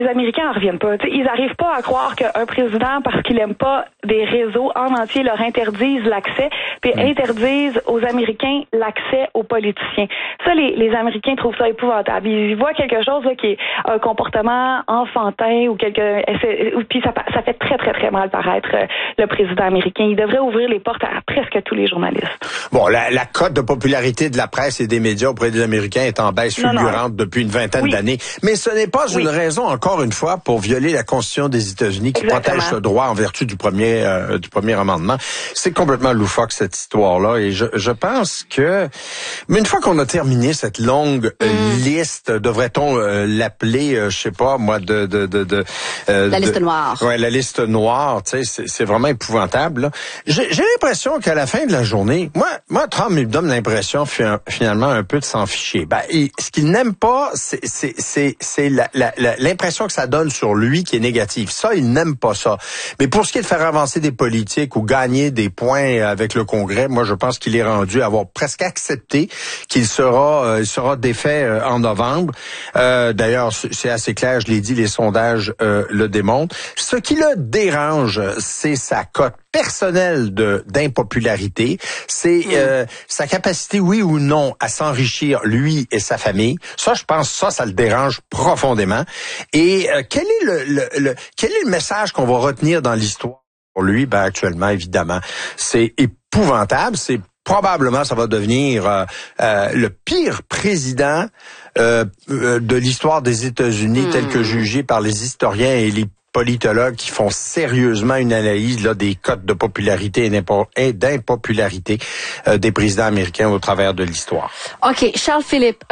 Les Américains en reviennent pas. T'sais, ils n'arrivent pas à croire qu'un président, parce qu'il aime pas des réseaux en entier, leur interdisent l'accès, puis interdisent aux Américains l'accès aux politiciens. Ça, les Américains trouvent ça épouvantable. Ils voient quelque chose là, qui est un comportement enfantin ou puis ça fait très, très, très mal paraître le président américain. Il devrait ouvrir les portes à presque tous les journalistes. Bon, la cote de popularité de la presse et des médias auprès des Américains est en baisse fulgurante depuis une vingtaine d'années. Mais ce n'est pas une raison, encore une fois, pour violer la Constitution des États-Unis qui protège ce droit en vertu du premier amendement. C'est complètement loufoque, cette histoire-là. Et je pense que, mais une fois qu'on a terminé cette longue liste, devrait-on l'appeler, je sais pas, moi, la liste noire. Ouais, la liste noire, tu sais, c'est vraiment épouvantable, là. J'ai l'impression qu'à la fin de la journée, moi, Trump me donne l'impression, finalement, un peu de s'en ficher. Ce qu'il n'aime pas, c'est l'impression que ça donne sur lui qui est négative. Ça, il n'aime pas ça. Mais pour ce qui est de faire avancer des politiques ou gagner des points avec le Congrès, moi, je pense qu'il est rendu à avoir presque accepté qu'il sera défait en novembre. D'ailleurs, c'est assez clair, je l'ai dit, les sondages le démontrent. Ce qui le dérange, c'est sa cote personnelle d'impopularité, c'est sa capacité, oui ou non, à s'enrichir lui et sa famille. Ça, je pense, ça le dérange profondément. Et quel est le message qu'on va retenir dans l'histoire pour lui? Actuellement, évidemment, c'est épouvantable. C'est probablement, ça va devenir le pire président de l'histoire des États-Unis, tel que jugé par les historiens et les politologues qui font sérieusement une analyse là des cotes de popularité et d'impopularité des présidents américains au travers de l'histoire. OK, Charles-Philippe,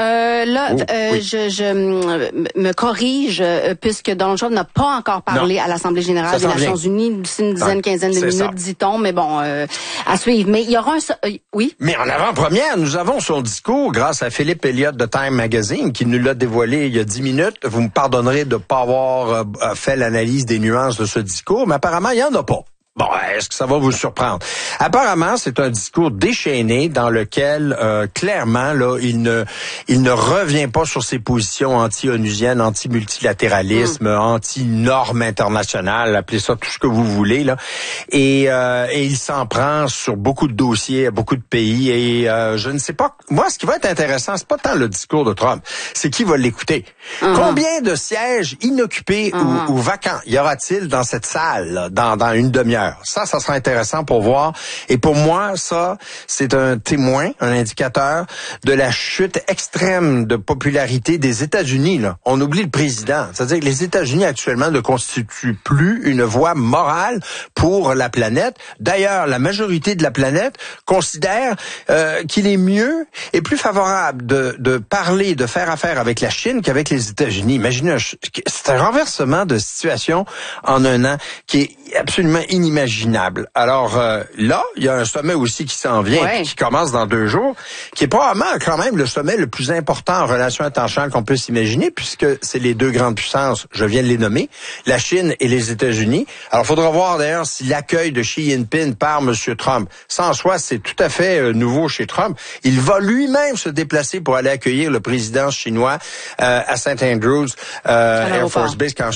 je me corrige puisque Donald Trump n'a pas encore parlé à l'Assemblée générale des Nations unies d'ici une dizaine, quinzaine de minutes, dit-on, mais bon, à suivre. Mais il y aura oui? Mais en avant-première, nous avons son discours grâce à Philippe Elliott de Time Magazine qui nous l'a dévoilé il y a 10 minutes. Vous me pardonnerez de ne pas avoir fait l'analyse des nuances de ce discours, mais apparemment, il n'y en a pas. Bon, est-ce que ça va vous surprendre? Apparemment, c'est un discours déchaîné dans lequel, clairement, là, il ne revient pas sur ses positions anti-onusiennes, anti-multilatéralisme, anti-normes internationales, appelez ça tout ce que vous voulez, là. Et il s'en prend sur beaucoup de dossiers, à beaucoup de pays. Et je ne sais pas. Moi, ce qui va être intéressant, c'est pas tant le discours de Trump, c'est qui va l'écouter. Combien de sièges inoccupés ou vacants y aura-t-il dans cette salle, là, dans une demi-heure? Ça sera intéressant pour voir. Et pour moi, ça, c'est un témoin, un indicateur de la chute extrême de popularité des États-Unis, là. On oublie le président. C'est-à-dire que les États-Unis actuellement ne constituent plus une voie morale pour la planète. D'ailleurs, la majorité de la planète considère qu'il est mieux et plus favorable de parler, de faire affaire avec la Chine qu'avec les États-Unis. Imaginez, c'est un renversement de situation en un an qui est absolument inimaginable. Alors là, il y a un sommet aussi qui s'en vient, qui commence dans 2 jours, qui est probablement quand même le sommet le plus important en relation internationale qu'on puisse imaginer, puisque c'est les 2 grandes puissances, je viens de les nommer, la Chine et les États-Unis. Alors, il faudra voir d'ailleurs si l'accueil de Xi Jinping par M. Trump, ça en soi, c'est tout à fait nouveau chez Trump. Il va lui-même se déplacer pour aller accueillir le président chinois à St. Andrews Air Force Base quand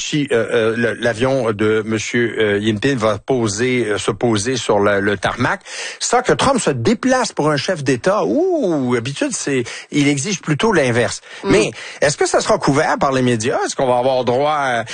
l'avion de M. Jinping va se poser sur le tarmac. Ça, que Trump se déplace pour un chef d'État, d'habitude, il exige plutôt l'inverse. Mais est-ce que ça sera couvert par les médias? Est-ce qu'on va avoir droit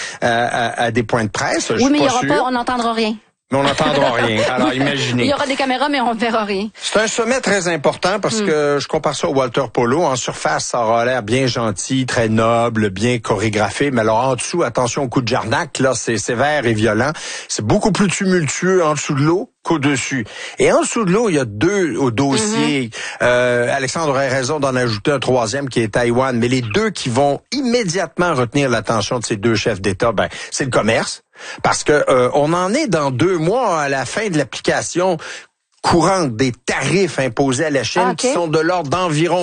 à des points de presse? Oui, mais il y aura pas, on n'entendra rien. Mais on n'entendra rien. Alors, imaginez. Il y aura des caméras, mais on ne verra rien. C'est un sommet très important parce que je compare ça au Walter Polo. En surface, ça aura l'air bien gentil, très noble, bien chorégraphié. Mais alors, en dessous, attention au coup de jarnac. Là, c'est sévère et violent. C'est beaucoup plus tumultueux en dessous de l'eau qu'au-dessus. Et en dessous de l'eau, il y a 2 au dossier. Alexandre aurait raison d'en ajouter un 3e qui est Taïwan. Mais les 2 qui vont immédiatement retenir l'attention de ces 2 chefs d'État, c'est le commerce. Parce que on en est dans 2 mois à la fin de l'application courante des tarifs imposés à la Chine qui sont de l'ordre d'environ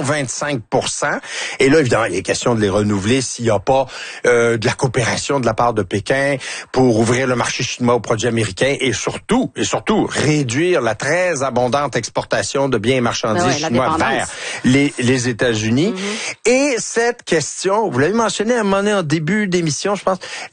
25%. Et là, évidemment, il est question de les renouveler s'il n'y a pas de la coopération de la part de Pékin pour ouvrir le marché chinois aux produits américains et surtout, réduire la très abondante exportation de biens et marchandises chinois vers les États-Unis. Et cette question, vous l'avez mentionné à un moment donné en début d'émission, je pense,